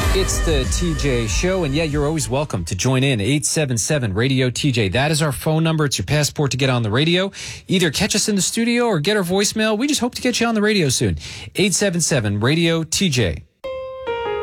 It's the TJ Show, and yeah, you're always welcome to join in. 877-RADIO-TJ. That is our phone number. It's your passport to get on the radio. Either catch us in the studio or get our voicemail. We just hope to get you on the radio soon. 877-RADIO-TJ.